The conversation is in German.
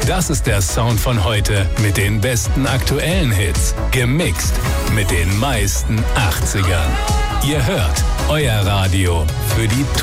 Das ist der Sound von heute mit den besten aktuellen Hits. Gemixt mit den meisten 80ern. Ihr hört euer Radio für die